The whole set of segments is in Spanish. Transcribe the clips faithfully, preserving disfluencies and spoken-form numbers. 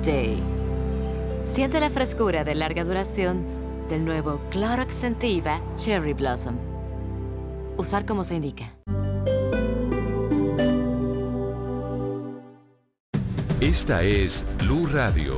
Day. Siente la frescura de larga duración del nuevo Clorox Scentiva Cherry Blossom. Usar como se indica. Esta es Blue Radio.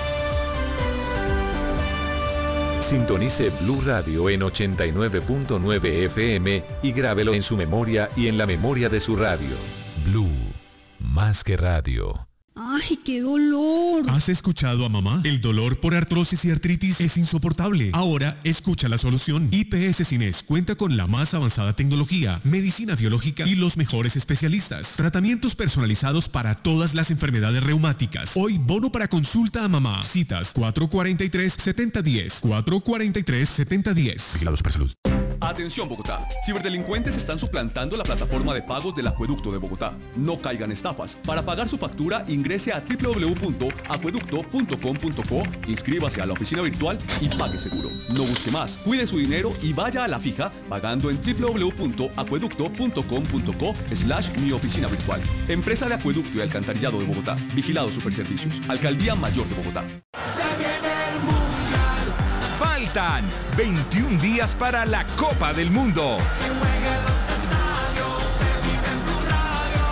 Sintonice Blue Radio en ochenta y nueve punto nueve F M y grábelo en su memoria y en la memoria de su radio. Blue, más que radio. ¡Ay, qué dolor! ¿Has escuchado a mamá? El dolor por artrosis y artritis es insoportable. Ahora, escucha la solución. I P S Cines cuenta con la más avanzada tecnología, medicina biológica y los mejores especialistas. Tratamientos personalizados para todas las enfermedades reumáticas. Hoy, bono para consulta a mamá. Citas cuatro cuatro tres, siete cero uno cero. cuatro cuatro tres, siete cero uno cero. Vigilados por salud. Atención Bogotá, ciberdelincuentes están suplantando la plataforma de pagos del Acueducto de Bogotá. No caigan estafas. Para pagar su factura ingrese a doble u doble u doble u punto acueducto punto com punto co, inscríbase a la oficina virtual y pague seguro. No busque más, cuide su dinero y vaya a la fija pagando en doble u doble u doble u punto acueducto punto com punto co slash mi oficina virtual. Empresa de Acueducto y Alcantarillado de Bogotá. Vigilado Superservicios. Alcaldía Mayor de Bogotá. Se viene el Mundial. Faltan veintiún días para la Copa del Mundo. Se juega en los estadios, se vive en Blue Radio.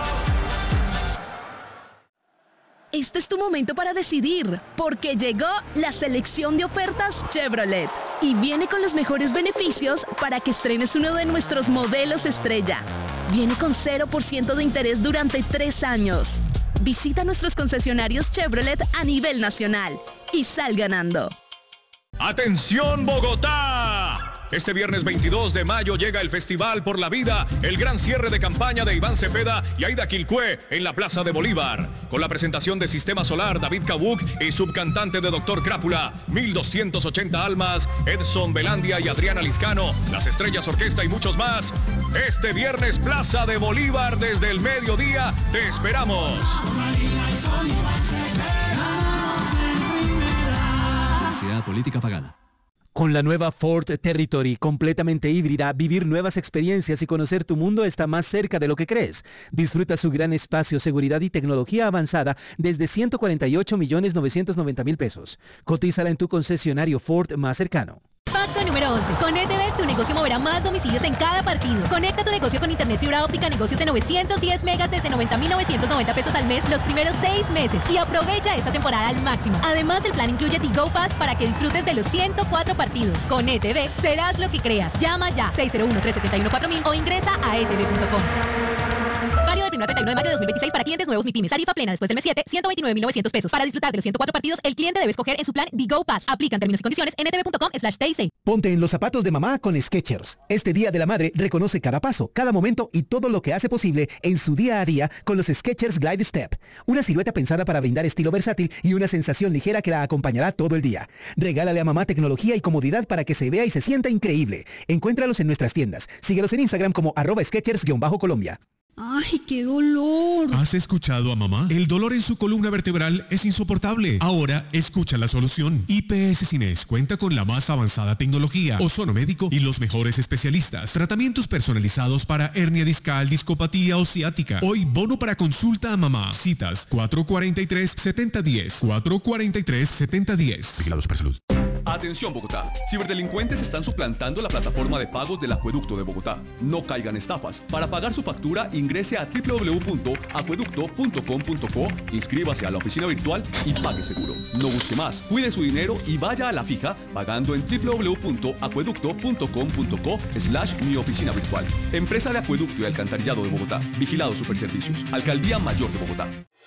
Este es tu momento para decidir, porque llegó la selección de ofertas Chevrolet y viene con los mejores beneficios para que estrenes uno de nuestros modelos estrella. Viene con cero por ciento de interés durante tres años. Visita nuestros concesionarios Chevrolet a nivel nacional y sal ganando. ¡Atención Bogotá! Este viernes veintidós de mayo llega el Festival por la Vida, el gran cierre de campaña de Iván Cepeda y Aida Quilcué en la Plaza de Bolívar. Con la presentación de Sistema Solar, David Cabuc y subcantante de Doctor Crápula, mil doscientos ochenta almas, Edson Belandia y Adriana Liscano, Las Estrellas Orquesta y muchos más. Este viernes Plaza de Bolívar desde el mediodía, te esperamos. Publicidad política pagada. Con la nueva Ford Territory completamente híbrida, vivir nuevas experiencias y conocer tu mundo está más cerca de lo que crees. Disfruta su gran espacio, seguridad y tecnología avanzada desde ciento cuarenta y ocho millones novecientos noventa mil pesos. Cotízala en tu concesionario Ford más cercano. Pacto número once. Con E T V, tu negocio moverá más domicilios en cada partido. Conecta tu negocio con internet fibra óptica, negocios de novecientos diez megas desde noventa mil novecientos noventa pesos al mes los primeros seis meses. Y aprovecha esta temporada al máximo. Además, el plan incluye Tigo Pass para que disfrutes de los ciento cuatro partidos. Con E T V, serás lo que creas. Llama ya seis cero uno, tres siete uno, cuatro mil o ingresa a e t v punto com. Válido del primero al treinta y uno de mayo de dos mil veintiséis para clientes nuevos MIPYMES. Tarifa plena después del mes siete, ciento veintinueve mil novecientos pesos. Para disfrutar de los ciento cuatro partidos, el cliente debe escoger en su plan Digo Pass. Aplican términos y condiciones en e t v punto com slash t i c. Ponte en los zapatos de mamá con Skechers. Este Día de la Madre reconoce cada paso, cada momento y todo lo que hace posible en su día a día con los Skechers Glide Step. Una silueta pensada para brindar estilo versátil y una sensación ligera que la acompañará todo el día. Regálale a mamá tecnología y comodidad para que se vea y se sienta increíble. Encuéntralos en nuestras tiendas. Síguelos en Instagram como arroba Skechers-Colombia. ¡Ay, qué dolor! ¿Has escuchado a mamá? El dolor en su columna vertebral es insoportable. Ahora, escucha la solución. I P S Cines cuenta con la más avanzada tecnología, ozono médico y los mejores especialistas. Tratamientos personalizados para hernia discal, discopatía o ciática. Hoy, bono para consulta a mamá. Citas cuatro cuatro tres, siete cero uno cero. cuatro cuatro tres, siete cero uno cero. Vigilados por salud. Atención Bogotá, ciberdelincuentes están suplantando la plataforma de pagos del Acueducto de Bogotá. No caigan estafas. Para pagar su factura ingrese a doble u doble u doble u punto acueducto punto com punto co, inscríbase a la oficina virtual y pague seguro. No busque más, cuide su dinero y vaya a la fija pagando en doble u doble u doble u punto acueducto punto com punto co slash mi oficina virtual. Empresa de Acueducto y Alcantarillado de Bogotá. Vigilado Superservicios. Alcaldía Mayor de Bogotá.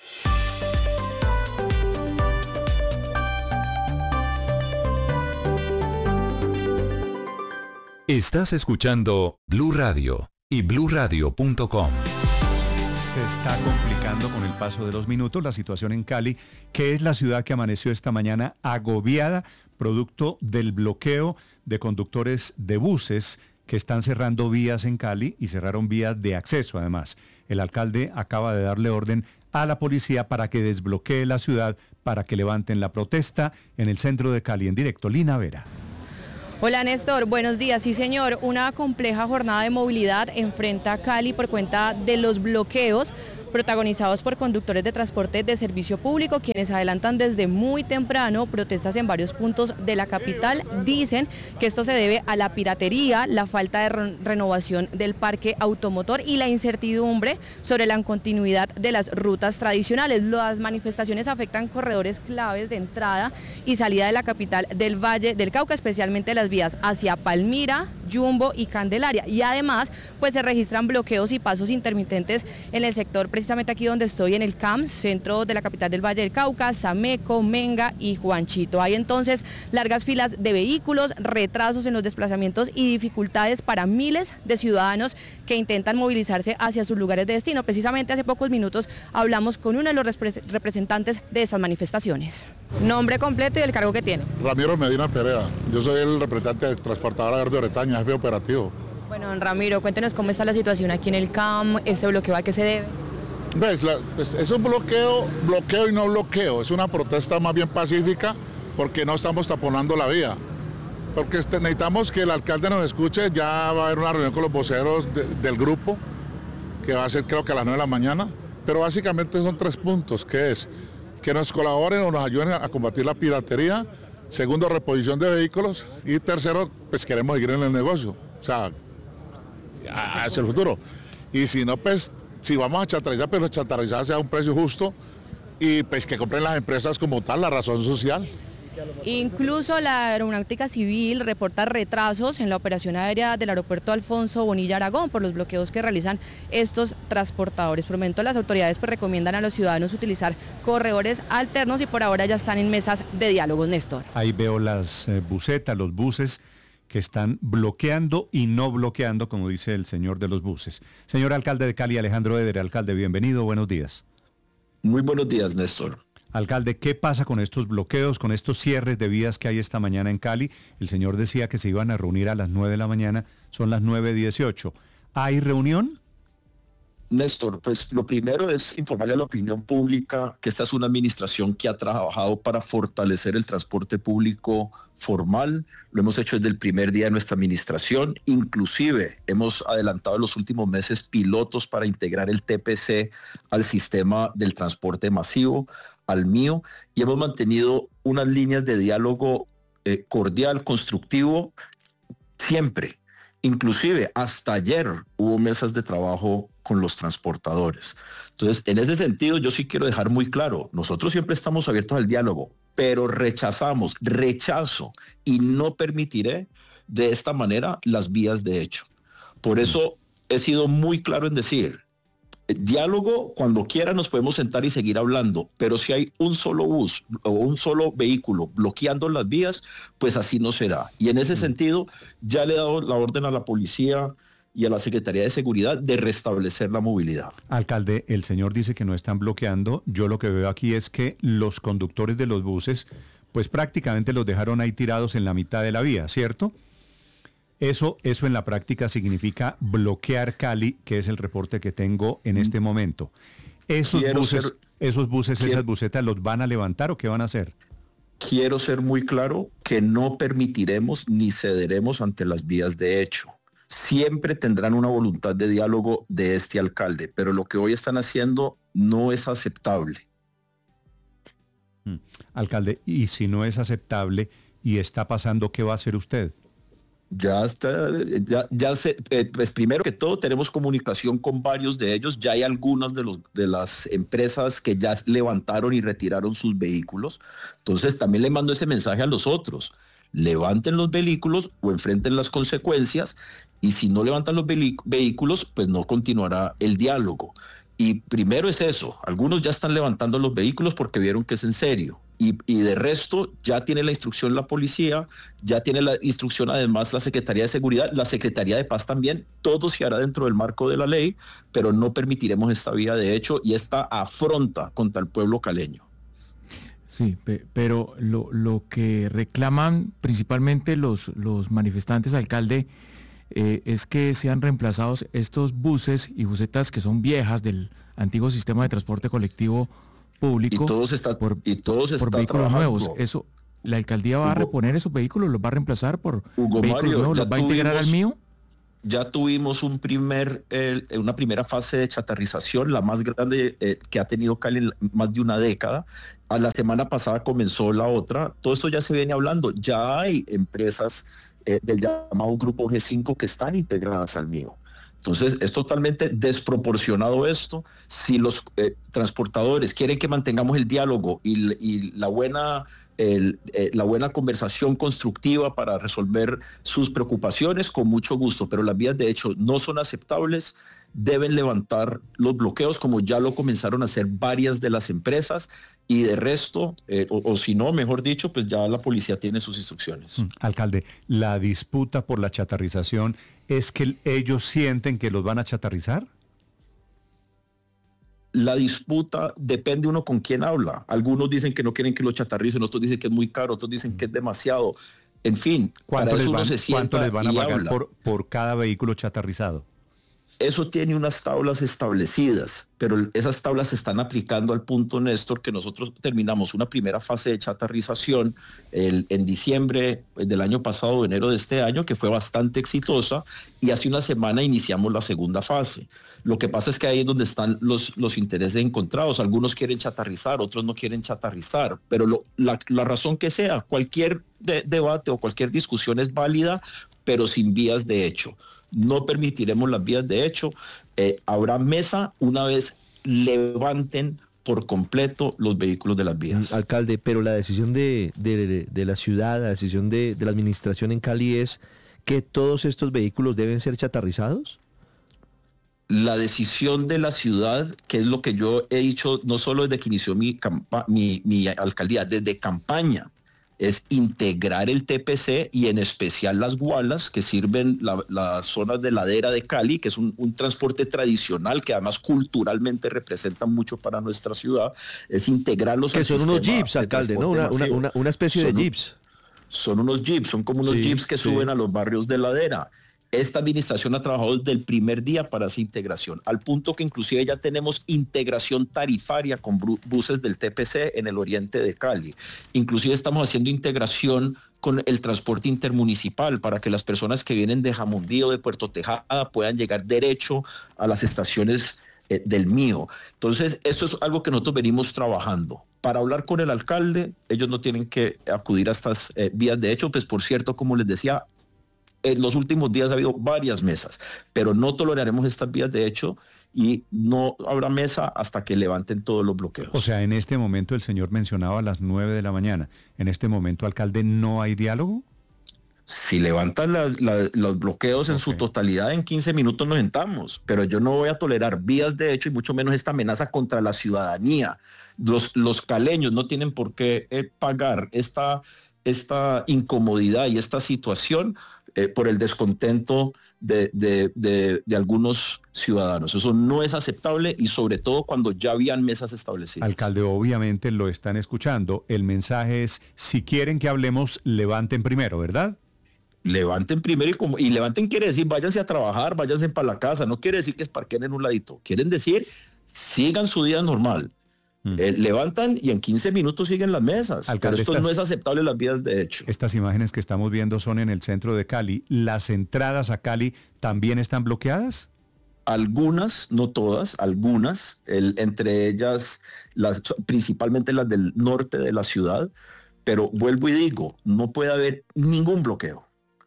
Estás escuchando Blue Radio y blue radio punto com. Se está complicando con el paso de los minutos la situación en Cali, que es la ciudad que amaneció esta mañana agobiada, producto del bloqueo de conductores de buses que están cerrando vías en Cali y cerraron vías de acceso además. El alcalde acaba de darle orden a la policía para que desbloquee la ciudad, para que levanten la protesta en el centro de Cali. En directo, Lina Vera. Hola Néstor, buenos días. Sí señor, una compleja jornada de movilidad enfrenta a Cali por cuenta de los bloqueos protagonizados por conductores de transporte de servicio público, quienes adelantan desde muy temprano protestas en varios puntos de la capital. Dicen que esto se debe a la piratería, la falta de re- renovación del parque automotor y la incertidumbre sobre la continuidad de las rutas tradicionales. Las manifestaciones afectan corredores claves de entrada y salida de la capital del Valle del Cauca, especialmente las vías hacia Palmira, Jumbo y Candelaria. Y además, pues se registran bloqueos y pasos intermitentes en el sector, precisamente aquí donde estoy, en el C A M, centro de la capital del Valle del Cauca, Sameco, Menga y Juanchito. Hay entonces largas filas de vehículos, retrasos en los desplazamientos y dificultades para miles de ciudadanos que intentan movilizarse hacia sus lugares de destino. Precisamente hace pocos minutos hablamos con uno de los repre- representantes de estas manifestaciones. Nombre completo y el cargo que tiene. Ramiro Medina Perea, yo soy el representante de Transportadora Verde Bretaña, jefe operativo. Bueno, don Ramiro, cuéntenos cómo está la situación aquí en el C A M, este bloqueo, ¿a qué se debe? ¿Ves? La, pues, es un bloqueo, bloqueo y no bloqueo, es una protesta más bien pacífica porque no estamos taponando la vía. Porque este, necesitamos que el alcalde nos escuche, ya va a haber una reunión con los voceros de, del grupo, que va a ser creo que a las nueve de la mañana, pero básicamente son tres puntos, que es que nos colaboren o nos ayuden a combatir la piratería, segundo, reposición de vehículos y tercero, pues queremos seguir en el negocio, o sea, hacia el futuro. Y si no, pues, si vamos a chatarrizar, pues la chatarrizada sea a un precio justo y pues que compren las empresas como tal, la razón social. Incluso la Aeronáutica Civil reporta retrasos en la operación aérea del aeropuerto Alfonso Bonilla Aragón por los bloqueos que realizan estos transportadores. Por el momento, las autoridades pues recomiendan a los ciudadanos utilizar corredores alternos y por ahora ya están en mesas de diálogos, Néstor. Ahí veo las eh, busetas, los buses que están bloqueando y no bloqueando, como dice el señor de los buses. Señor alcalde de Cali, Alejandro Eder, alcalde, bienvenido, buenos días. Muy buenos días, Néstor. Alcalde, ¿qué pasa con estos bloqueos, con estos cierres de vías que hay esta mañana en Cali? El señor decía que se iban a reunir a las nueve de la mañana, son las nueve dieciocho. ¿Hay reunión? Néstor, pues lo primero es informarle a la opinión pública que esta es una administración que ha trabajado para fortalecer el transporte público formal. Lo hemos hecho desde el primer día de nuestra administración. Inclusive hemos adelantado en los últimos meses pilotos para integrar el T P C al sistema del transporte masivo, al mío, y hemos mantenido unas líneas de diálogo eh, cordial, constructivo, siempre. Inclusive hasta ayer hubo mesas de trabajo con los transportadores. Entonces, en ese sentido, yo sí quiero dejar muy claro, nosotros siempre estamos abiertos al diálogo, pero rechazamos, rechazo y no permitiré de esta manera las vías de hecho. Por eso he sido muy claro en decir, diálogo, cuando quiera nos podemos sentar y seguir hablando, pero si hay un solo bus o un solo vehículo bloqueando las vías, pues así no será. Y en ese sentido, ya le he dado la orden a la policía y a la Secretaría de Seguridad de restablecer la movilidad. Alcalde, el señor dice que no están bloqueando. Yo lo que veo aquí es que los conductores de los buses, pues prácticamente los dejaron ahí tirados en la mitad de la vía, ¿cierto? Eso, eso en la práctica significa bloquear Cali, que es el reporte que tengo en este momento. ¿Esos Quiero buses, ser- esos buses, quiero- esas busetas, los van a levantar o qué van a hacer? Quiero ser muy claro que no permitiremos ni cederemos ante las vías de hecho. Siempre tendrán una voluntad de diálogo de este alcalde, pero lo que hoy están haciendo no es aceptable. Mm. Alcalde, y si no es aceptable y está pasando, ¿qué va a hacer usted? Ya está, ya, ya se, eh, pues primero que todo tenemos comunicación con varios de ellos, ya hay algunas de, los, de las empresas que ya levantaron y retiraron sus vehículos, entonces también le mando ese mensaje a los otros, levanten los vehículos o enfrenten las consecuencias, y si no levantan los vehi- vehículos, pues no continuará el diálogo. Y primero es eso, algunos ya están levantando los vehículos porque vieron que es en serio. Y, y de resto ya tiene la instrucción la policía, ya tiene la instrucción además la Secretaría de Seguridad, la Secretaría de Paz también, todo se hará dentro del marco de la ley, pero no permitiremos esta vía de hecho y esta afronta contra el pueblo caleño. Sí, pe- pero lo, lo que reclaman principalmente los, los manifestantes, alcalde, eh, es que sean reemplazados estos buses y busetas que son viejas del antiguo sistema de transporte colectivo público Y todos está, por, y todos por está vehículos trabajando. nuevos. Eso, ¿la alcaldía va a Hugo- reponer esos vehículos? ¿Los va a reemplazar por Hugo vehículos Mario, nuevos? ya ¿Los va a integrar al tuvimos- mío? ya tuvimos un primer, eh, una primera fase de chatarrización, la más grande eh, que ha tenido Cali en más de una década. A la semana pasada comenzó la otra. Todo esto ya se viene hablando. Ya hay empresas eh, del llamado Grupo G cinco que están integradas al mío. Entonces, es totalmente desproporcionado esto. Si los eh, transportadores quieren que mantengamos el diálogo y, y la buena... El, eh, la buena conversación constructiva para resolver sus preocupaciones, con mucho gusto, pero las vías de hecho no son aceptables, deben levantar los bloqueos como ya lo comenzaron a hacer varias de las empresas y de resto, eh, o, o si no, mejor dicho, pues ya la policía tiene sus instrucciones. Mm, alcalde, la disputa por la chatarrización es que ellos sienten que los van a chatarrizar. La disputa depende uno con quién habla. Algunos dicen que no quieren que lo chatarricen, otros dicen que es muy caro, otros dicen que es demasiado. En fin, ¿cuánto, les van, se ¿cuánto les van a pagar por, por cada vehículo chatarrizado? Eso tiene unas tablas establecidas, pero esas tablas se están aplicando al punto, Néstor, que nosotros terminamos una primera fase de chatarrización el, en diciembre del año pasado, enero de este año, que fue bastante exitosa, y hace una semana iniciamos la segunda fase. Lo que pasa es que ahí es donde están los, los intereses encontrados. Algunos quieren chatarrizar, otros no quieren chatarrizar, pero lo, la, la razón que sea, cualquier de, debate o cualquier discusión es válida, pero sin vías de hecho. No permitiremos las vías de hecho. Eh, habrá mesa una vez levanten por completo los vehículos de las vías. Alcalde, pero la decisión de, de, de la ciudad, la decisión de, de la administración en Cali es que todos estos vehículos deben ser chatarrizados. La decisión de la ciudad, que es lo que yo he dicho no solo desde que inició mi, mi, mi alcaldía, desde campaña, es integrar el T P C y en especial las gualas que sirven la, las zonas de ladera de Cali, que es un, un transporte tradicional que además culturalmente representa mucho para nuestra ciudad, es integrarlos que al son sistema unos jeeps, alcalde, ¿no? Una, una, una, una especie son, de jeeps. Son unos jeeps, son como unos sí, jeeps que sí. suben a los barrios de ladera. Esta administración ha trabajado desde el primer día para esa integración, al punto que inclusive ya tenemos integración tarifaria con buses del T P C en el oriente de Cali. Inclusive estamos haciendo integración con el transporte intermunicipal para que las personas que vienen de Jamundí o de Puerto Tejada puedan llegar derecho a las estaciones eh, del mío. Entonces, esto es algo que nosotros venimos trabajando. Para hablar con el alcalde, ellos no tienen que acudir a estas eh, vías de hecho, pues por cierto, como les decía, en los últimos días ha habido varias mesas, pero no toleraremos estas vías de hecho y no habrá mesa hasta que levanten todos los bloqueos. O sea, en este momento el señor mencionaba a las nueve de la mañana. En este momento, alcalde, ¿no hay diálogo? Si levantan la, la, los bloqueos en okay. su totalidad, en quince minutos nos sentamos, pero yo no voy a tolerar vías de hecho y mucho menos esta amenaza contra la ciudadanía. Los, los caleños no tienen por qué eh, pagar esta, esta incomodidad y esta situación Eh, por el descontento de, de, de, de algunos ciudadanos. Eso no es aceptable y sobre todo cuando ya habían mesas establecidas. Alcalde, obviamente lo están escuchando. El mensaje es, si quieren que hablemos, levanten primero, ¿verdad? Levanten primero y, como, y levanten quiere decir váyanse a trabajar, váyanse para la casa. No quiere decir que esparquen en un ladito. Quieren decir, sigan su día normal. Mm. Eh, levantan y en quince minutos siguen las mesas. Alcalde, pero esto estas, no es aceptable las vías de hecho. Estas imágenes que estamos viendo son en el centro de Cali. ¿Las entradas a Cali también están bloqueadas? Algunas, no todas, algunas, el, entre ellas las, principalmente las del norte de la ciudad, pero vuelvo y digo, no puede haber ningún bloqueo.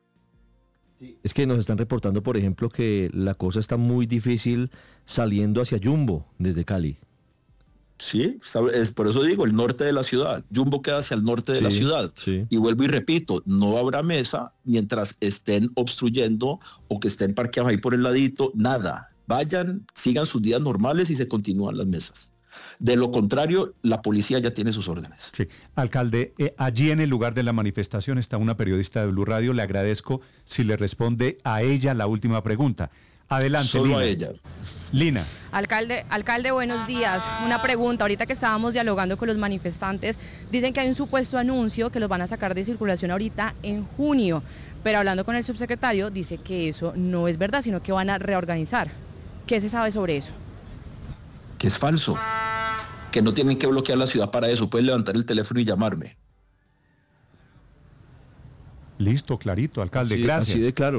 Es que nos están reportando, por ejemplo, que la cosa está muy difícil saliendo hacia Jumbo desde Cali. Sí, es por eso digo, el norte de la ciudad. Jumbo queda hacia el norte de sí, la ciudad. Sí. Y vuelvo y repito, no habrá mesa mientras estén obstruyendo o que estén parqueados ahí por el ladito, nada. Vayan, sigan sus días normales y se continúan las mesas. De lo contrario, la policía ya tiene sus órdenes. Sí. Alcalde, eh, allí en el lugar de la manifestación está una periodista de Blue Radio. Le agradezco si le responde a ella la última pregunta. Adelante, Solo Lina. a ella. Lina. Alcalde, alcalde, buenos días. Una pregunta, ahorita que estábamos dialogando con los manifestantes, dicen que hay un supuesto anuncio que los van a sacar de circulación ahorita en junio, pero hablando con el subsecretario dice que eso no es verdad, sino que van a reorganizar. ¿Qué se sabe sobre eso? Que es falso, que no tienen que bloquear la ciudad para eso, pueden levantar el teléfono y llamarme. Listo, clarito, alcalde, así, gracias. Así de claro.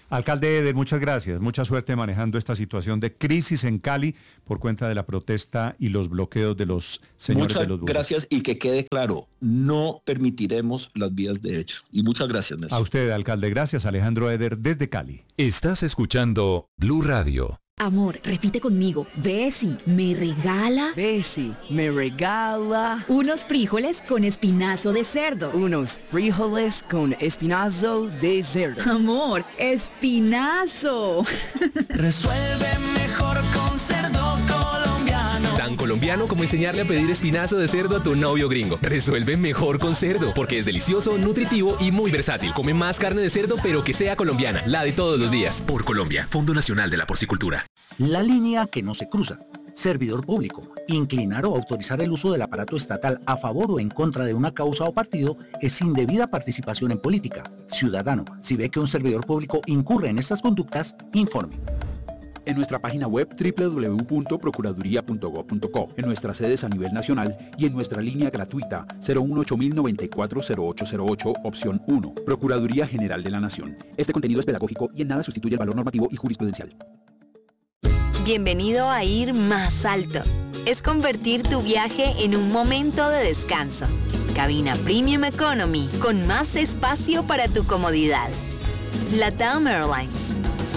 Alcalde Eder, muchas gracias. Mucha suerte manejando esta situación de crisis en Cali por cuenta de la protesta y los bloqueos de los señores muchas de los buses. Gracias y que quede claro, no permitiremos las vías de hecho. Y muchas gracias, Néstor. A usted, alcalde, gracias. Alejandro Eder desde Cali. Estás escuchando Blue Radio. Amor, repite conmigo. Bessie, me regala. Bessie, me regala. Unos frijoles con espinazo de cerdo. Unos frijoles con espinazo de cerdo. Amor, espinazo. Resuelve mejor con cerdo colombiano. Tan colombiano como enseñarle a pedir espinazo de cerdo a tu novio gringo. Resuelve mejor con cerdo, porque es delicioso, nutritivo y muy versátil. Come más carne de cerdo, pero que sea colombiana, la de todos los días. Por Colombia, Fondo Nacional de la Porcicultura. La línea que no se cruza. Servidor público. Inclinar o autorizar el uso del aparato estatal a favor o en contra de una causa o partido es indebida participación en política. Ciudadano, si ve que un servidor público incurre en estas conductas, informe. En nuestra página web doble u doble u doble u punto procuraduría punto gob punto co, en nuestras sedes a nivel nacional y en nuestra línea gratuita cero uno ocho mil noventa y cuatro cero ocho cero ocho, opción uno. Procuraduría General de la Nación. Este contenido es pedagógico y en nada sustituye el valor normativo y jurisprudencial. Bienvenido a ir más alto. Es convertir tu viaje en un momento de descanso. Cabina Premium Economy con más espacio para tu comodidad. LATAM Airlines.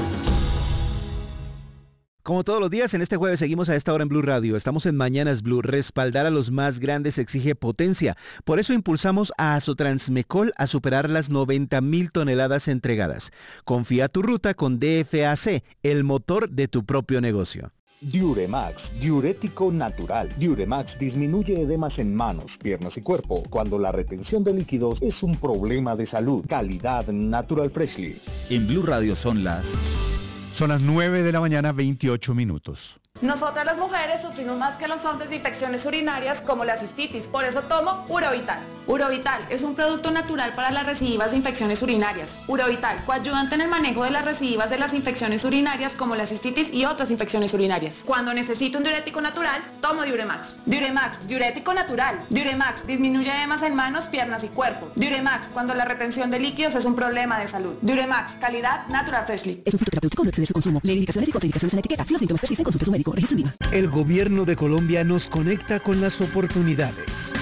Como todos los días, en este jueves seguimos a esta hora en Blue Radio. Estamos en Mañanas Blue. Respaldar a los más grandes exige potencia. Por eso impulsamos a Azotransmecol a superar las noventa mil toneladas entregadas. Confía tu ruta con D F A C, el motor de tu propio negocio. Diuremax, diurético natural. Diuremax disminuye edemas en manos, piernas y cuerpo cuando la retención de líquidos es un problema de salud. Calidad Natural Freshly. En Blue Radio son las... Son las nueve de la mañana, veintiocho minutos. Nosotras las mujeres sufrimos más que los hombres de infecciones urinarias como la cistitis, por eso tomo Urovital. Urovital es un producto natural para las recidivas de infecciones urinarias. Urovital, coayudante en el manejo de las recidivas de las infecciones urinarias como la cistitis y otras infecciones urinarias. Cuando necesito un diurético natural, tomo Diuremax. Diuremax, diurético natural. Diuremax, disminuye edemas en manos, piernas y cuerpo. Diuremax, cuando la retención de líquidos es un problema de salud. Diuremax, calidad Natural Freshly. Es un fitoterapéutico, no exceder su consumo. Lee indicaciones y contraindicaciones en la etiqueta. Si los síntomas persisten, consulte a su médico. Registro INVIMA. El gobierno de Colombia nos conecta con las oportunidades.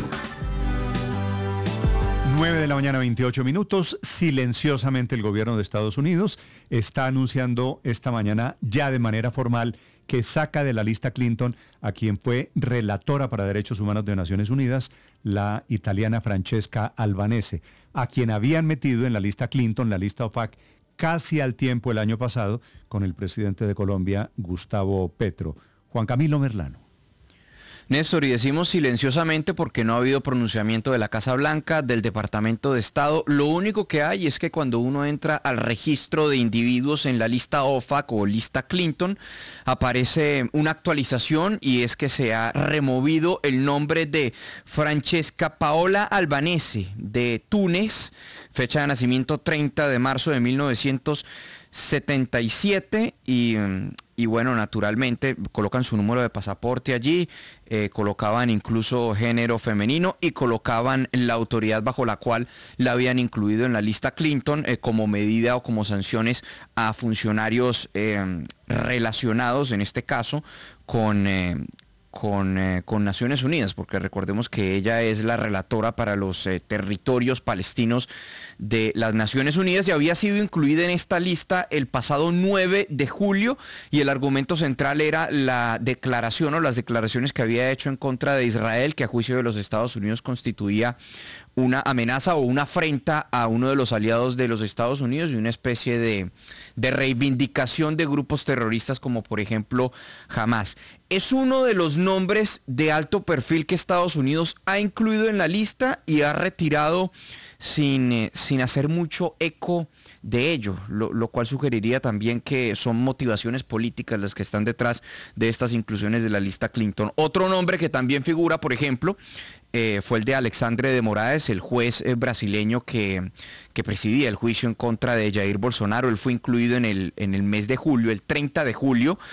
nueve de la mañana, veintiocho minutos. Silenciosamente el gobierno de Estados Unidos está anunciando esta mañana ya de manera formal que saca de la lista Clinton a quien fue relatora para derechos humanos de Naciones Unidas, la italiana Francesca Albanese, a quien habían metido en la lista Clinton, la lista OPAC, casi al tiempo el año pasado con el presidente de Colombia, Gustavo Petro. Juan Camilo Merlano. Néstor, y decimos silenciosamente porque no ha habido pronunciamiento de la Casa Blanca, del Departamento de Estado. Lo único que hay es que cuando uno entra al registro de individuos en la lista OFAC o lista Clinton, aparece una actualización y es que se ha removido el nombre de Francesca Paola Albanese de Túnez, fecha de nacimiento treinta de marzo de mil novecientos setenta y siete y... Y bueno, naturalmente colocan su número de pasaporte allí, eh, colocaban incluso género femenino y colocaban la autoridad bajo la cual la habían incluido en la lista Clinton eh, como medida o como sanciones a funcionarios eh, relacionados, en este caso, con... Eh, Con, eh, con Naciones Unidas, porque recordemos que ella es la relatora para los eh, territorios palestinos de las Naciones Unidas y había sido incluida en esta lista el pasado nueve de julio y el argumento central era la declaración o las declaraciones que había hecho en contra de Israel, que a juicio de los Estados Unidos constituía una amenaza o una afrenta a uno de los aliados de los Estados Unidos y una especie de, de reivindicación de grupos terroristas como por ejemplo Hamas. Es uno de los nombres de alto perfil que Estados Unidos ha incluido en la lista y ha retirado sin, eh, sin hacer mucho eco de ello, lo, lo cual sugeriría también que son motivaciones políticas las que están detrás de estas inclusiones de la lista Clinton. Otro nombre que también figura, por ejemplo, eh, fue el de Alexandre de Moraes, el juez eh, brasileño que, que presidía el juicio en contra de Jair Bolsonaro. Él fue incluido en el, en el mes de julio, el treinta de julio,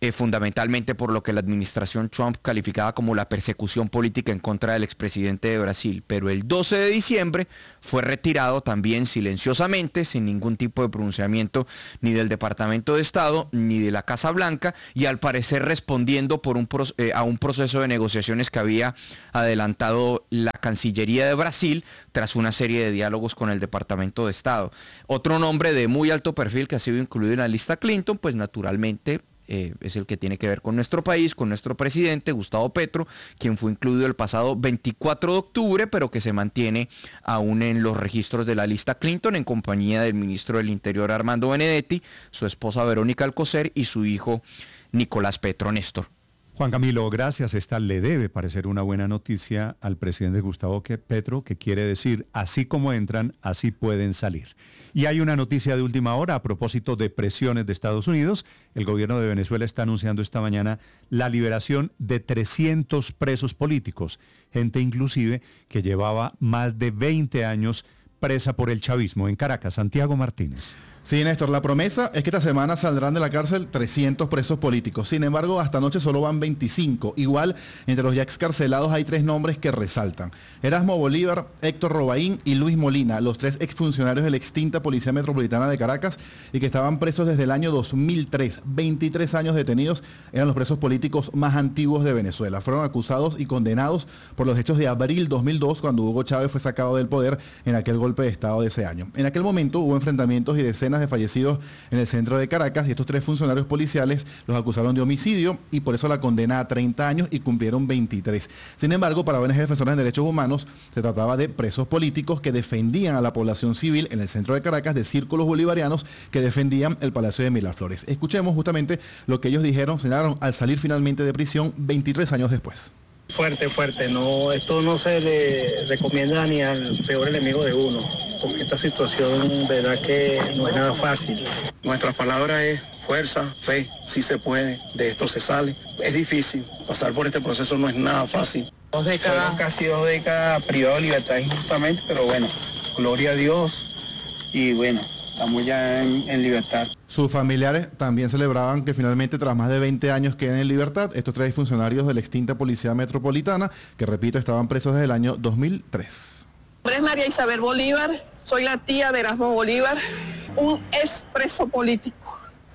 eh, fundamentalmente por lo que la administración Trump calificaba como la persecución política en contra del expresidente de Brasil. Pero el doce de diciembre fue retirado también silenciosamente, sin ningún tipo de pronunciamiento ni del Departamento de Estado ni de la Casa Blanca, y al parecer respondiendo por un, eh, a un proceso de negociaciones que había adelantado la Cancillería de Brasil tras una serie de diálogos con el Departamento de Estado. Otro nombre de muy alto perfil que ha sido incluido en la lista Clinton, pues naturalmente eh, es el que tiene que ver con nuestro país, con nuestro presidente Gustavo Petro, quien fue incluido el pasado veinticuatro de octubre, pero que se mantiene aún en los registros de la lista Clinton en compañía del ministro del Interior Armando Benedetti, su esposa Verónica Alcocer y su hijo Nicolás Petro. Néstor. Juan Camilo, gracias. Esta le debe parecer una buena noticia al presidente Gustavo Petro, que quiere decir, así como entran, así pueden salir. Y hay una noticia de última hora a propósito de presiones de Estados Unidos. El gobierno de Venezuela está anunciando esta mañana la liberación de trescientos presos políticos, gente inclusive que llevaba más de veinte años presa por el chavismo. En Caracas, Santiago Martínez. Sí, Néstor, la promesa es que esta semana saldrán de la cárcel trescientos presos políticos. Sin embargo, hasta anoche solo van veinticinco. Igual, entre los ya excarcelados hay tres nombres que resaltan: Erasmo Bolívar, Héctor Robaín y Luis Molina, los tres exfuncionarios de la extinta Policía Metropolitana de Caracas y que estaban presos desde el año dos mil tres. veintitrés años detenidos, eran los presos políticos más antiguos de Venezuela. Fueron acusados y condenados por los hechos de abril dos mil dos, cuando Hugo Chávez fue sacado del poder en aquel golpe de Estado de ese año. En aquel momento hubo enfrentamientos y decenas de fallecidos en el centro de Caracas, y estos tres funcionarios policiales los acusaron de homicidio y por eso la condena a treinta años y cumplieron veintitrés. Sin embargo, para O N G Defensoras de Derechos Humanos se trataba de presos políticos que defendían a la población civil en el centro de Caracas, de círculos bolivarianos que defendían el Palacio de Miraflores. Escuchemos justamente lo que ellos dijeron, señalaron al salir finalmente de prisión veintitrés años después. Fuerte, fuerte. No, esto no se le recomienda ni al peor enemigo de uno, porque esta situación, verdad que no es nada fácil. Nuestra palabra es fuerza, fe, sí se puede, de esto se sale. Es difícil, pasar por este proceso no es nada fácil. Dos décadas. Fueron casi dos décadas privado de libertad injustamente, pero bueno, gloria a Dios y bueno, estamos ya en, en libertad. Sus familiares también celebraban que finalmente, tras más de veinte años, queden en libertad estos tres funcionarios de la extinta Policía Metropolitana, que repito, estaban presos desde el año dos mil tres. Mi nombre es María Isabel Bolívar, soy la tía de Erasmo Bolívar, un expreso político.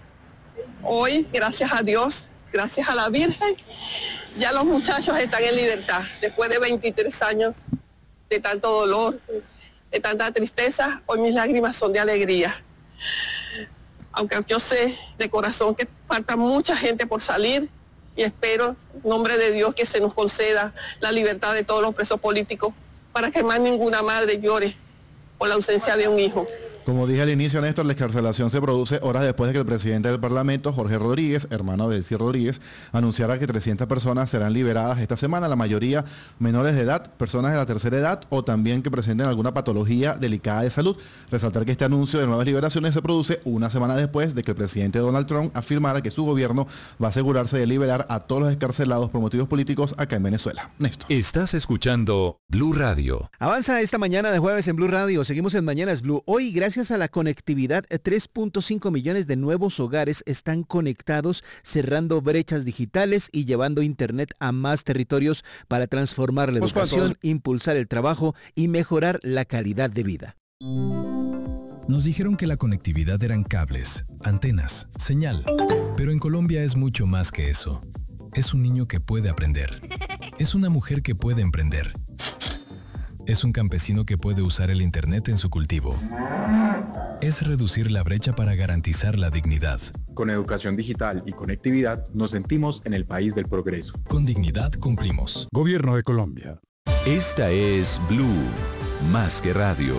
Hoy, gracias a Dios, gracias a la Virgen, ya los muchachos están en libertad, después de veintitrés años de tanto dolor, de tanta tristeza. Hoy mis lágrimas son de alegría. Aunque yo sé de corazón que falta mucha gente por salir, y espero, en nombre de Dios, que se nos conceda la libertad de todos los presos políticos para que más ninguna madre llore por la ausencia de un hijo. Como dije al inicio, Néstor, la excarcelación se produce horas después de que el presidente del Parlamento, Jorge Rodríguez, hermano de Elsie Rodríguez, anunciara que trescientas personas serán liberadas esta semana, la mayoría menores de edad, personas de la tercera edad o también que presenten alguna patología delicada de salud. Resaltar que este anuncio de nuevas liberaciones se produce una semana después de que el presidente Donald Trump afirmara que su gobierno va a asegurarse de liberar a todos los excarcelados por motivos políticos acá en Venezuela. Néstor. Estás escuchando Blue Radio. Avanza esta mañana de jueves en Blue Radio. Seguimos en Mañanas Blue. Hoy, gracias Gracias a la conectividad, tres punto cinco millones de nuevos hogares están conectados, cerrando brechas digitales y llevando Internet a más territorios para transformar la educación, impulsar el trabajo y mejorar la calidad de vida. Nos dijeron que la conectividad eran cables, antenas, señal. Pero en Colombia es mucho más que eso. Es un niño que puede aprender. Es una mujer que puede emprender. Es un campesino que puede usar el Internet en su cultivo. Es reducir la brecha para garantizar la dignidad. Con educación digital y conectividad nos sentimos en el país del progreso. Con dignidad cumplimos. Gobierno de Colombia. Esta es Blue, más que radio.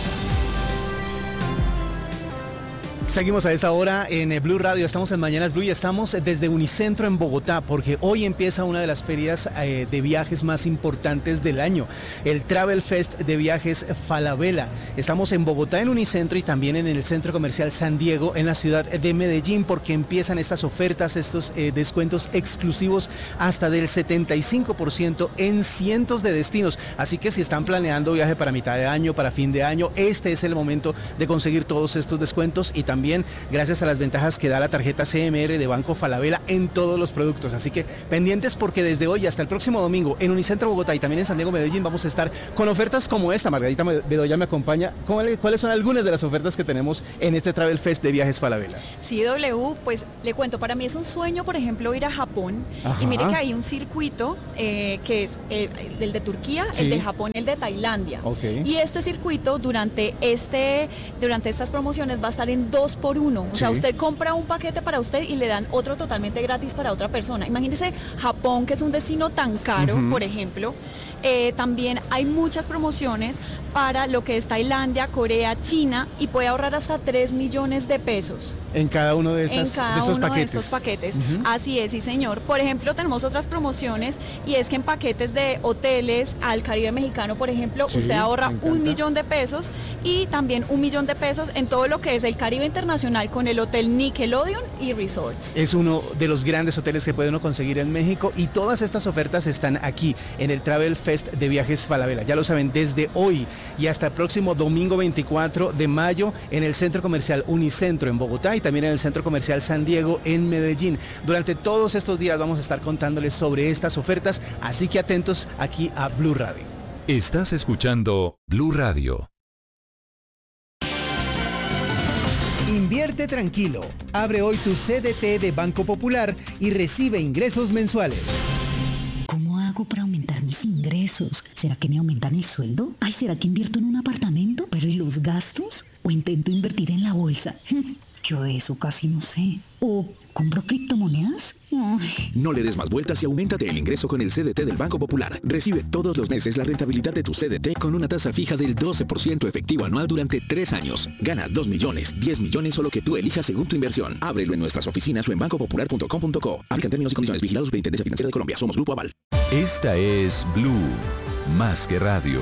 Seguimos a esta hora en Blue Radio, estamos en Mañanas Blue y estamos desde Unicentro en Bogotá, porque hoy empieza una de las ferias eh, de viajes más importantes del año, el Travel Fest de viajes Falabella. Estamos en Bogotá en Unicentro y también en el Centro Comercial San Diego en la ciudad de Medellín, porque empiezan estas ofertas, estos eh, descuentos exclusivos hasta del setenta y cinco por ciento en cientos de destinos. Así que si están planeando viaje para mitad de año, para fin de año, este es el momento de conseguir todos estos descuentos y también también gracias a las ventajas que da la tarjeta C M R de Banco Falabella en todos los productos. Así que pendientes porque desde hoy hasta el próximo domingo en Unicentro Bogotá y también en San Diego Medellín vamos a estar con ofertas como esta. Margarita Bedoya me acompaña. ¿Cuáles son algunas de las ofertas que tenemos en este Travel Fest de Viajes Falabella? Sí, W, pues le cuento, para mí es un sueño, por ejemplo, ir a Japón. Ajá. Y mire que hay un circuito eh, que es eh, el de Turquía, sí. el de Japón, el de Tailandia. Okay. Y este circuito durante este durante estas promociones va a estar en dos por uno. O Sí. sea, usted compra un paquete para usted y le dan otro totalmente gratis para otra persona. Imagínese Japón, que es un destino tan caro, Ujú. por ejemplo. Eh, también hay muchas promociones para lo que es Tailandia, Corea, China, y puede ahorrar hasta tres millones de pesos. En cada uno de, estas, En cada de estos uno paquetes. de estos paquetes. Ujú. Así es, sí señor. Por ejemplo, tenemos otras promociones y es que en paquetes de hoteles al Caribe mexicano, por ejemplo, Sí, usted ahorra me un encanta. millón de pesos y también un millón de pesos en todo lo que es el Caribe Internacional con el Hotel Nickelodeon y Resorts. Es uno de los grandes hoteles que puede uno conseguir en México y todas estas ofertas están aquí en el Travel Fest de Viajes Falabella. Ya lo saben, desde hoy y hasta el próximo domingo veinticuatro de mayo en el Centro Comercial Unicentro en Bogotá y también en el Centro Comercial San Diego en Medellín. Durante todos estos días vamos a estar contándoles sobre estas ofertas, así que atentos aquí a Blue Radio. Estás escuchando Blue Radio. Invierte tranquilo. Abre hoy tu C D T de Banco Popular y recibe ingresos mensuales. ¿Cómo hago para aumentar mis ingresos? ¿Será que me aumentan el sueldo? Ay, ¿será que invierto en un apartamento? ¿Pero y los gastos? ¿O intento invertir en la bolsa? Yo de eso casi no sé. ¿O compro criptomonedas? Ay. No le des más vueltas y auméntate el ingreso con el C D T del Banco Popular. Recibe todos los meses la rentabilidad de tu C D T con una tasa fija del doce por ciento efectivo anual durante tres años. Gana dos millones, diez millones o lo que tú elijas según tu inversión. Ábrelo en nuestras oficinas o en banco popular punto com punto co. Aplican términos y condiciones. Vigilados Superintendencia Financiera de Colombia. Somos Grupo Aval. Esta es Blue, más que radio.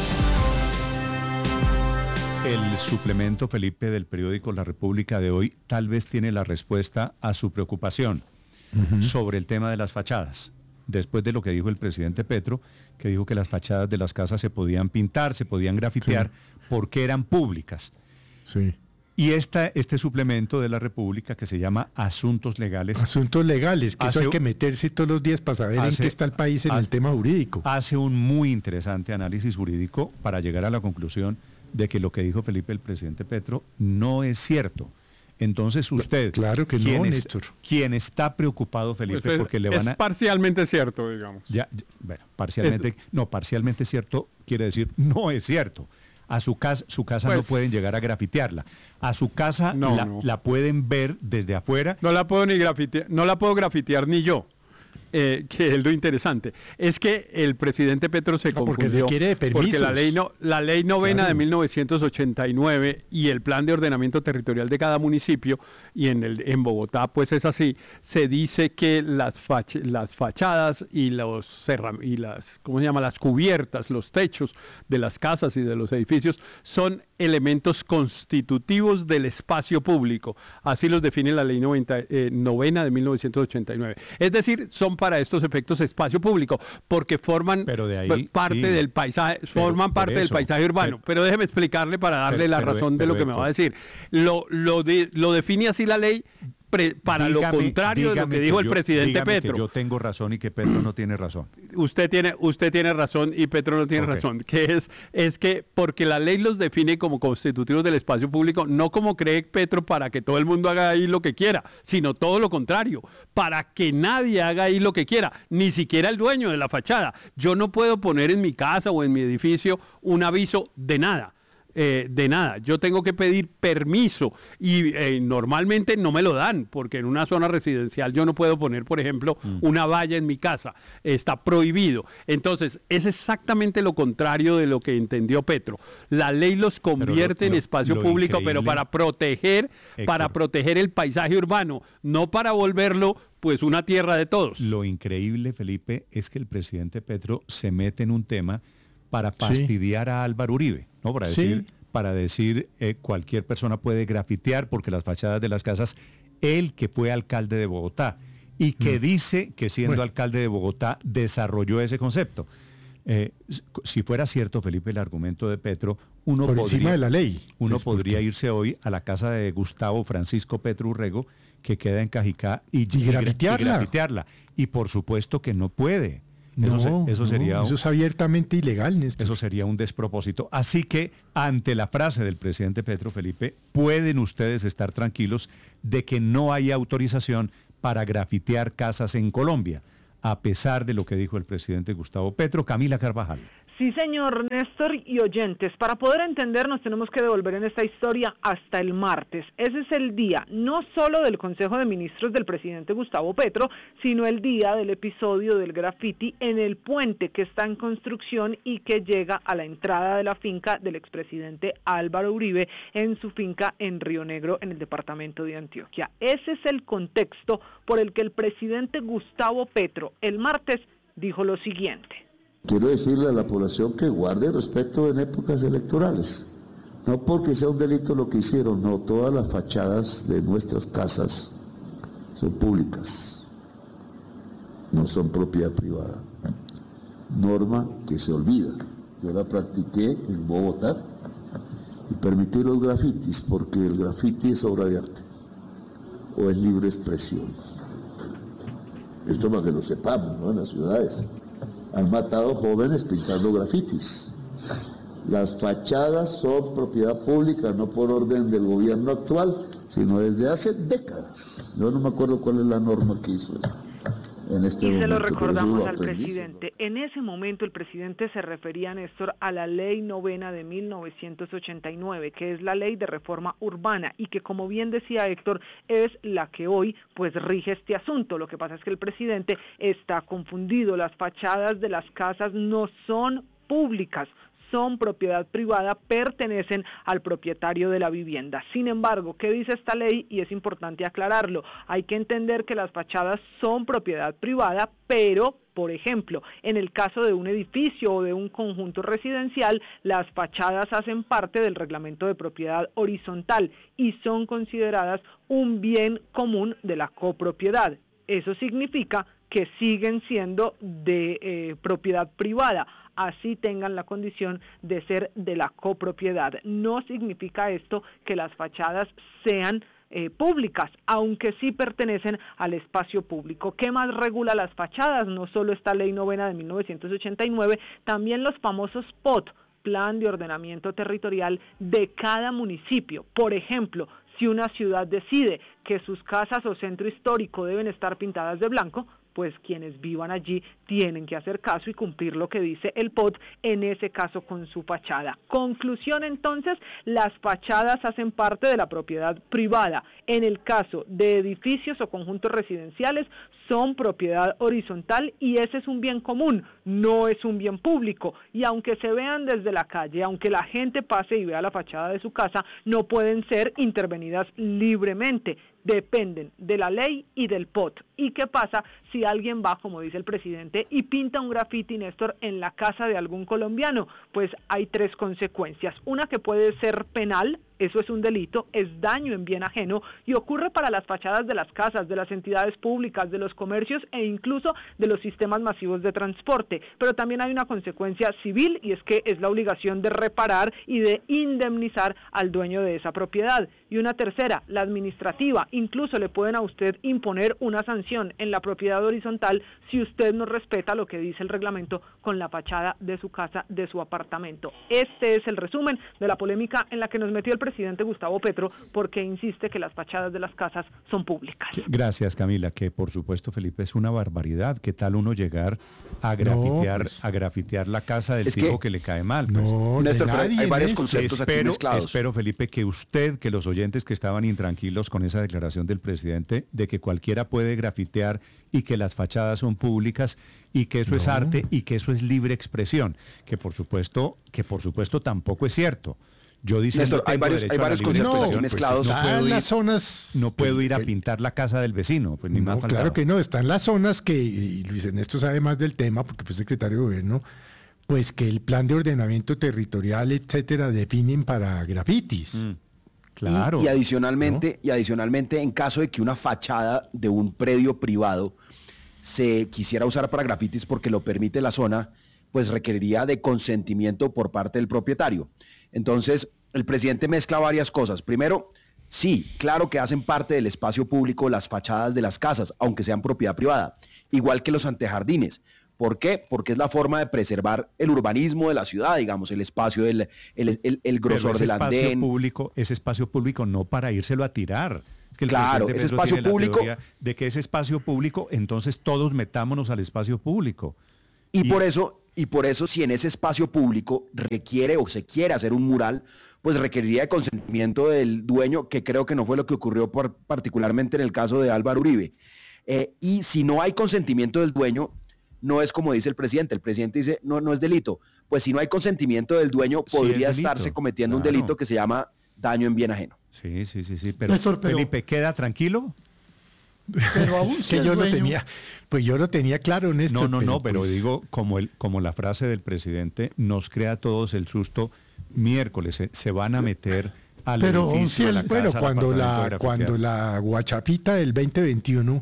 El suplemento, Felipe, del periódico La República de hoy tal vez tiene la respuesta a su preocupación uh-huh. sobre el tema de las fachadas. Después de lo que dijo el presidente Petro, que dijo que las fachadas de las casas se podían pintar, se podían grafitear, sí. porque eran públicas. Sí. Y esta, este suplemento de La República, que se llama Asuntos Legales. Asuntos Legales, que hace, eso hay que meterse todos los días para saber hace, en qué está el país en hace, el tema jurídico. Hace un muy interesante análisis jurídico para llegar a la conclusión de que lo que dijo Felipe, el presidente Petro, no es cierto. Entonces usted, claro que quien, no, es, Néstor. quien está preocupado, Felipe, pues es, porque le van a... Es parcialmente cierto, digamos. Ya, ya, bueno, parcialmente, es, no, parcialmente cierto quiere decir no es cierto. A su casa, su casa pues, no pueden llegar a grafitearla. A su casa no, la, no. la pueden ver desde afuera. No la puedo ni grafitear, no la puedo grafitear ni yo. Eh, que es lo interesante, es que el presidente Petro se no, confundió porque requiere de permisos. Porque la ley, no, la ley novena claro. de mil novecientos ochenta y nueve y el plan de ordenamiento territorial de cada municipio, y en, el, en Bogotá pues es así, se dice que las, fach las fachadas y, los y las, ¿cómo se llama? las cubiertas, los techos de las casas y de los edificios son elementos constitutivos del espacio público. Así los define la ley noventa, eh, novena de mil novecientos ochenta y nueve. Es decir, son para estos efectos espacio público, porque forman pero de ahí, parte sí, del paisaje, forman parte eso, del paisaje urbano. Pero, pero déjeme explicarle para darle pero, la pero, razón pero, de lo que me va a decir. Lo, lo, de, lo define así la ley. Pre, para dígame, lo contrario de lo que dijo que yo, el presidente Petro. Que yo tengo razón y que Petro no tiene razón. Usted tiene, usted tiene razón y Petro no tiene okay. razón. Que es, es que porque la ley los define como constitutivos del espacio público, no como cree Petro para que todo el mundo haga ahí lo que quiera, sino todo lo contrario, para que nadie haga ahí lo que quiera, ni siquiera el dueño de la fachada. Yo no puedo poner en mi casa o en mi edificio un aviso de nada. Eh, de nada, yo tengo que pedir permiso y eh, normalmente no me lo dan porque en una zona residencial yo no puedo poner, por ejemplo, mm. una valla en mi casa, está prohibido. Entonces es exactamente lo contrario de lo que entendió Petro. La ley los convierte lo, lo, en espacio público, pero para proteger, Héctor. para proteger el paisaje urbano, no para volverlo pues una tierra de todos. Lo increíble, Felipe, es que el presidente Petro se mete en un tema para fastidiar sí. a Álvaro Uribe, ¿no? Para decir, sí. para decir eh, cualquier persona puede grafitear porque las fachadas de las casas, él que fue alcalde de Bogotá y que mm. dice que siendo bueno. alcalde de Bogotá desarrolló ese concepto. Eh, si fuera cierto, Felipe, el argumento de Petro, uno por podría, encima de la ley. Uno Es podría porque... irse hoy a la casa de Gustavo Francisco Petro Urrego, que queda en Cajicá, y, y, grafitearla. y grafitearla. Y por supuesto que no puede. Eso, no, se, eso, no, sería eso es abiertamente ilegal, Néstor. Eso sería un despropósito. Así que, ante la frase del presidente Petro, Felipe, pueden ustedes estar tranquilos de que no hay autorización para grafitear casas en Colombia, a pesar de lo que dijo el presidente Gustavo Petro. Camila Carvajal. Sí, señor Néstor y oyentes, para poder entender nos tenemos que devolver en esta historia hasta el martes. Ese es el día no solo del Consejo de Ministros del presidente Gustavo Petro, sino el día del episodio del graffiti en el puente que está en construcción y que llega a la entrada de la finca del expresidente Álvaro Uribe en su finca en Río Negro, en el departamento de Antioquia. Ese es el contexto por el que el presidente Gustavo Petro el martes dijo lo siguiente. Quiero decirle a la población que guarde respeto en épocas electorales. No porque sea un delito lo que hicieron, no, todas las fachadas de nuestras casas son públicas, no son propiedad privada. Norma que se olvida. Yo la practiqué en Bogotá y permití los grafitis porque el grafiti es obra de arte o es libre expresión. Esto para que lo sepamos, ¿no? En las ciudades. Han matado jóvenes pintando grafitis. Las fachadas son propiedad pública, no por orden del gobierno actual, sino desde hace décadas. Yo no me acuerdo cuál es la norma que hizo en este y momento. se lo recordamos lo al aprendí, presidente. En ese momento el presidente se refería, Néstor, a la ley novena de mil novecientos ochenta y nueve, que es la ley de reforma urbana y que, como bien decía Héctor, es la que hoy pues rige este asunto. Lo que pasa es que el presidente está confundido. Las fachadas de las casas no son públicas, son propiedad privada, pertenecen al propietario de la vivienda. Sin embargo, ¿qué dice esta ley? Y es importante aclararlo. Hay que entender que las fachadas son propiedad privada, pero, por ejemplo, en el caso de un edificio o de un conjunto residencial, las fachadas hacen parte del reglamento de propiedad horizontal y son consideradas un bien común de la copropiedad. Eso significa que siguen siendo de eh, propiedad privada, así tengan la condición de ser de la copropiedad. No significa esto que las fachadas sean eh, públicas, aunque sí pertenecen al espacio público. ¿Qué más regula las fachadas? No solo esta ley novena de mil novecientos ochenta y nueve, también los famosos P O T, Plan de Ordenamiento Territorial de cada municipio. Por ejemplo, si una ciudad decide que sus casas o centro histórico deben estar pintadas de blanco, pues quienes vivan allí tienen que hacer caso y cumplir lo que dice el P O T, en ese caso con su fachada. Conclusión entonces, las fachadas hacen parte de la propiedad privada. En el caso de edificios o conjuntos residenciales, son propiedad horizontal y ese es un bien común, no es un bien público. Y aunque se vean desde la calle, aunque la gente pase y vea la fachada de su casa, no pueden ser intervenidas libremente. Dependen de la ley y del P O T. ¿Y qué pasa si alguien va, como dice el presidente, y pinta un grafiti, Néstor, en la casa de algún colombiano? Pues hay tres consecuencias. Una que puede ser penal, eso es un delito, es daño en bien ajeno y ocurre para las fachadas de las casas, de las entidades públicas, de los comercios e incluso de los sistemas masivos de transporte. Pero también hay una consecuencia civil y es que es la obligación de reparar y de indemnizar al dueño de esa propiedad. Y una tercera, la administrativa. Incluso le pueden a usted imponer una sanción en la propiedad horizontal si usted no respeta lo que dice el reglamento con la fachada de su casa, de su apartamento. Este es el resumen de la polémica en la que nos metió el presidente Gustavo Petro, porque insiste que las fachadas de las casas son públicas. Gracias, Camila, que por supuesto, Felipe, es una barbaridad. ¿Qué tal uno llegar a grafitear, no, pues, a grafitear la casa del tipo que, que le cae mal? Pues, no, Néstor, pero hay, hay varios conceptos espero, aquí mezclados. Espero, Felipe, que usted, que los oyentes que estaban intranquilos con esa declaración del presidente de que cualquiera puede grafitear y que las fachadas son públicas y que eso no. es arte y que eso es libre expresión, que por supuesto, que por supuesto tampoco es cierto. Yo diciendo Néstor, hay varios, hay varios conceptos aquí mezclados. Pues, no puedo ir, las zonas, no puedo ir a pintar la casa del vecino. Pues, ni no, más claro que no. Están las zonas que, y Luis Ernesto sabe más del tema porque fue secretario de gobierno, pues que el plan de ordenamiento territorial, etcétera, definen para grafitis. Mm. Claro. Y, y adicionalmente, ¿no? y adicionalmente, en caso de que una fachada de un predio privado se quisiera usar para grafitis porque lo permite la zona, pues requeriría de consentimiento por parte del propietario. Entonces, el presidente mezcla varias cosas. Primero, sí, claro que hacen parte del espacio público las fachadas de las casas, aunque sean propiedad privada, igual que los antejardines. ¿Por qué? Porque es la forma de preservar el urbanismo de la ciudad, digamos, el espacio, el, el, el, el grosor Pero ese del espacio andén. Público, ese espacio público no para írselo a tirar. Es que el Claro, presidente ese Petro espacio tiene la público- teoría de que ese espacio público, entonces todos metámonos al espacio público. Y, por eso, y por eso, si en ese espacio público requiere o se quiere hacer un mural, pues requeriría de consentimiento del dueño, que creo que no fue lo que ocurrió por, particularmente en el caso de Álvaro Uribe. Eh, y si no hay consentimiento del dueño, no es como dice el presidente. El presidente dice, no, no es delito. Pues si no hay consentimiento del dueño, Sí, es podría delito, estarse cometiendo claro. un delito que se llama daño en bien ajeno. Sí, sí, sí, sí. Pero, Néstor, pero- Felipe, ¿queda tranquilo? Pero aún Es si que el yo lo dueño- tenía- Pues yo lo tenía claro, Néstor. No, no, no, pero pues, digo, como, el, como la frase del presidente nos crea a todos el susto, miércoles se, se van a meter al Pero aún edificio, si a la el- bueno, casa, al cuando apartamento de la, grafitear. cuando la guachapita del veinte veintiuno,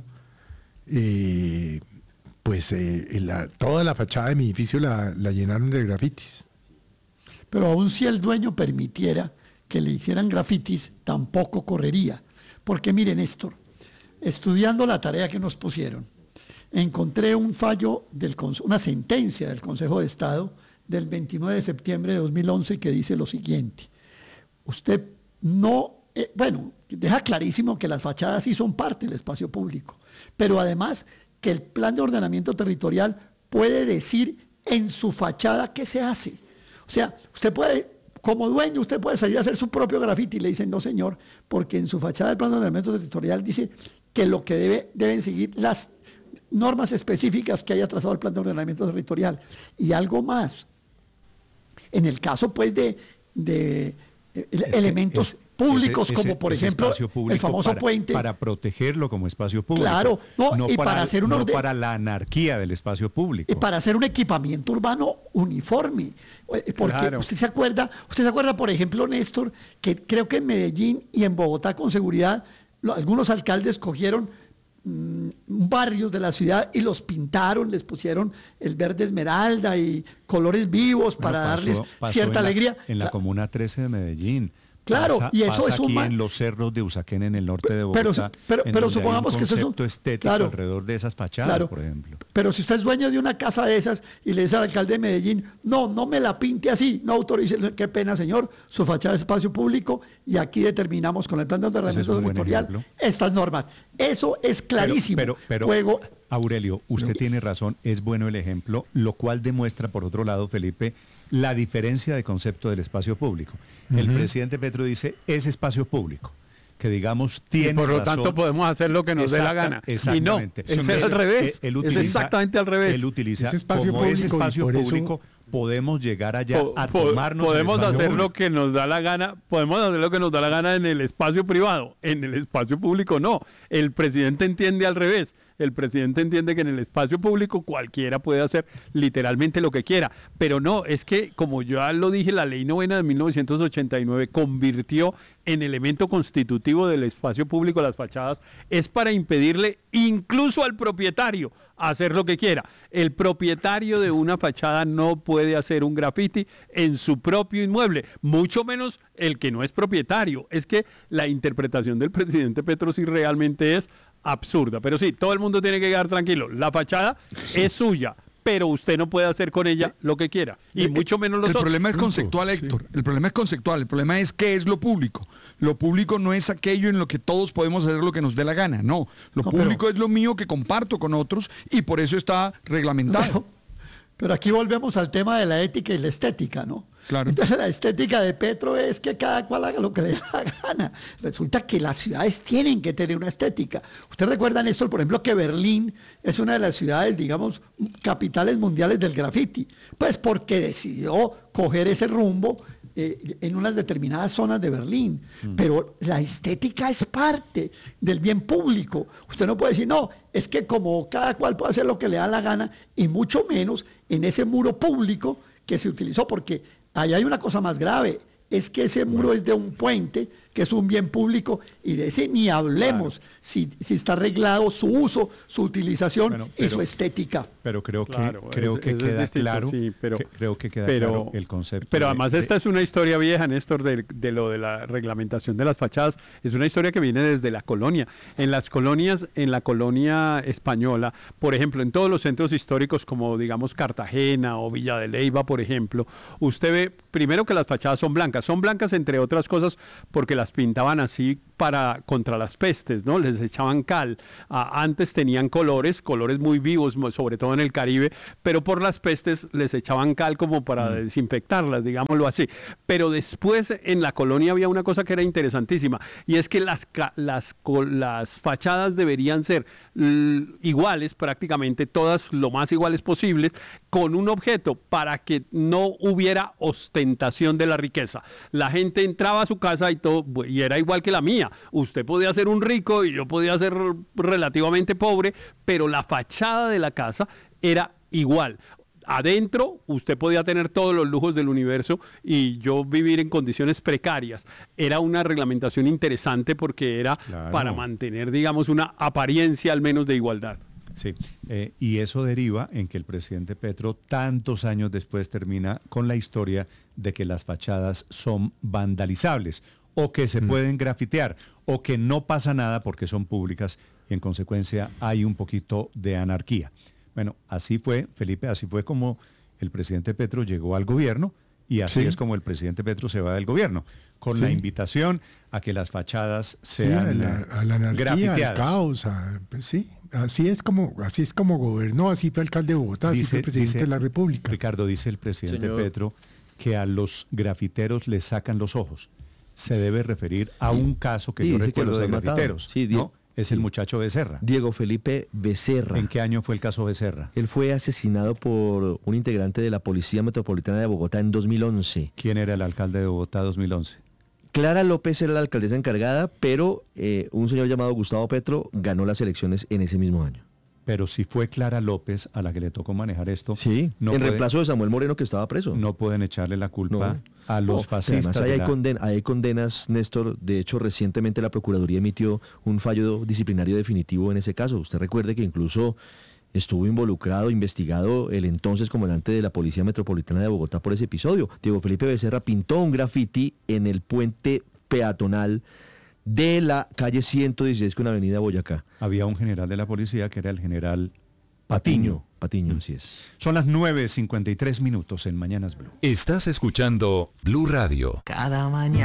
eh, pues eh, la- toda la fachada de mi edificio la, la llenaron de grafitis. Pero aún si el dueño permitiera que le hicieran grafitis, tampoco correría. Porque mire, Néstor, estudiando la tarea que nos pusieron, encontré un fallo, del, cons- una sentencia del Consejo de Estado del veintinueve de septiembre de dos mil once que dice lo siguiente. Usted no, eh, bueno, deja clarísimo que las fachadas sí son parte del espacio público, pero además que el plan de ordenamiento territorial puede decir en su fachada qué se hace. O sea, usted puede, como dueño, usted puede salir a hacer su propio grafiti y le dicen, no señor, porque en su fachada del plan de ordenamiento territorial dice que lo que debe, deben seguir las normas específicas que haya trazado el plan de ordenamiento territorial. Y algo más, en el caso pues de, de eh, elementos Es- públicos, ese- como ese- por ese ejemplo espacio el público famoso para- puente. Para protegerlo como espacio público. Claro, no, y para hacer un no orden- para la anarquía del espacio público. Y para hacer un equipamiento urbano uniforme. Eh, Porque Claro. usted se acuerda, usted se acuerda, por ejemplo, Néstor, que creo que en Medellín y en Bogotá con seguridad, lo- algunos alcaldes cogieron mm, barrios de la ciudad y los pintaron, les pusieron el verde esmeralda y colores vivos para Bueno, pasó- darles pasó cierta en la- alegría. En la Cla- Comuna trece de Medellín. Claro, Pasa- y eso pasa es un aquí ma- en los cerros de Usaquén, en el norte de Bogotá. Pero su- pero- en pero donde hay supongamos un que eso es un- concepto estético claro. alrededor de esas fachadas, Claro. por ejemplo. Pero si usted es dueño de una casa de esas y le dice al alcalde de Medellín, no, no me la pinte así, no autorice, qué pena señor, su fachada es espacio público y aquí determinamos con el plan de ordenamiento Ese es un buen territorial ejemplo. estas normas. Eso es clarísimo. Pero, pero, pero, Luego, Aurelio, usted tiene razón, es bueno el ejemplo, lo cual demuestra, por otro lado, Felipe, la diferencia de concepto del espacio público. El Ujú. presidente Petro dice, es espacio público, que digamos tiene Y por lo razón. tanto podemos hacer lo que nos dé la Exacta- gana. Y no, Exactamente. es Él- al revés. él- él Es utiliza- exactamente al revés. Él utiliza, Es espacio como es público y espacio por eso- público, podemos llegar allá Po- a po- tomarnos el podemos espacio hacer público. lo que nos da la gana, podemos hacer lo que nos da la gana en el espacio privado, en el espacio público no. El presidente entiende al revés. El presidente entiende que en el espacio público cualquiera puede hacer literalmente lo que quiera, pero no, es que como ya lo dije, la ley novena de mil novecientos ochenta y nueve convirtió en elemento constitutivo del espacio público las fachadas, es para impedirle incluso al propietario hacer lo que quiera. El propietario de una fachada no puede hacer un grafiti en su propio inmueble, mucho menos el que no es propietario. Es que la interpretación del presidente Petro sí realmente es absurda. Pero sí, todo el mundo tiene que quedar tranquilo. La fachada es suya, pero usted no puede hacer con ella lo que quiera. Y mucho menos los El otros. problema es conceptual, Héctor. El problema es conceptual. El problema es qué es lo público. Lo público no es aquello en lo que todos podemos hacer lo que nos dé la gana. No. Lo No, público es lo mío que comparto con otros y por eso está reglamentado. pero aquí volvemos al tema de la ética y la estética, ¿no? Claro. Entonces la estética de Petro es que cada cual haga lo que le dé la gana. Resulta que las ciudades tienen que tener una estética. Usted recuerda, Néstor, por ejemplo, que Berlín es una de las ciudades, digamos, capitales mundiales del graffiti. Pues porque decidió coger ese rumbo eh, en unas determinadas zonas de Berlín. Mm. Pero la estética es parte del bien público. Usted no puede decir, no, es que como cada cual puede hacer lo que le da la gana, y mucho menos en ese muro público que se utilizó, porque ahí hay una cosa más grave, es que ese muro es de un puente que es un bien público, y de ese ni hablemos, claro. si, si está arreglado su uso, su utilización bueno, pero, y su estética. Pero creo que, claro, creo es, que queda distinto, claro, sí, pero, que, creo que queda pero, claro el concepto. Pero de, además de, esta es una historia vieja, Néstor, de, de lo de la reglamentación de las fachadas. Es una historia que viene desde la colonia. En las colonias, en la colonia española, por ejemplo, en todos los centros históricos como digamos Cartagena o Villa de Leyva, por ejemplo, usted ve primero que las fachadas son blancas. Son blancas entre otras cosas porque las pintaban así para contra las pestes, ¿no? Les echaban cal. Ah, antes tenían colores, colores muy vivos, sobre todo en el Caribe, pero por las pestes les echaban cal como para mm. desinfectarlas, digámoslo así. Pero después en la colonia había una cosa que era interesantísima, y es que las, las, las fachadas deberían ser iguales, prácticamente todas lo más iguales posibles, con un objeto para que no hubiera ostentación de la riqueza. La gente entraba a su casa y todo, y era igual que la mía. Usted podía ser un rico y yo podía ser relativamente pobre, pero la fachada de la casa era igual. Adentro usted podía tener todos los lujos del universo y yo vivir en condiciones precarias. Era una reglamentación interesante porque era claro. para mantener, digamos, una apariencia al menos de igualdad. Sí, eh, y eso deriva en que el presidente Petro tantos años después termina con la historia de que las fachadas son vandalizables o que se mm. pueden grafitear o que no pasa nada porque son públicas y en consecuencia hay un poquito de anarquía. Bueno, así fue, Felipe, así fue como el presidente Petro llegó al gobierno y así sí. es como el presidente Petro se va del gobierno, con sí. la invitación a que las fachadas sean sí, a la, a la anarquía, grafiteadas. Al caos, a, pues sí, así es como así es como gobernó, así fue alcalde de Bogotá, dice, así fue el presidente dice, de la República. Ricardo, dice el presidente Señor. Petro que a los grafiteros les sacan los ojos. Se debe referir a un caso que sí, yo recuerdo que de grafiteros, sí, ¿no? Es sí. el muchacho Becerra. Diego Felipe Becerra. ¿En qué año fue el caso Becerra? Él fue asesinado por un integrante de la Policía Metropolitana de Bogotá en dos mil once. ¿Quién era el alcalde de Bogotá dos mil once? Clara López era la alcaldesa encargada, pero eh, un señor llamado Gustavo Petro ganó las elecciones en ese mismo año. Pero si fue Clara López a la que le tocó manejar esto. Sí, no en puede, reemplazo de Samuel Moreno, que estaba preso. No pueden echarle la culpa no. a los no, fascistas. Además, hay, la... conden hay condenas, Néstor. De hecho, recientemente la Procuraduría emitió un fallo disciplinario definitivo en ese caso. Usted recuerde que incluso estuvo involucrado, investigado el entonces comandante de la Policía Metropolitana de Bogotá por ese episodio. Diego Felipe Becerra pintó un grafiti en el puente peatonal de la calle ciento dieciséis con avenida Boyacá. Había un general de la policía que era el general Patiño. Patiño, así es. Son las nueve cincuenta y tres minutos en Mañanas Blue. Estás escuchando Blue Radio. Cada mañana.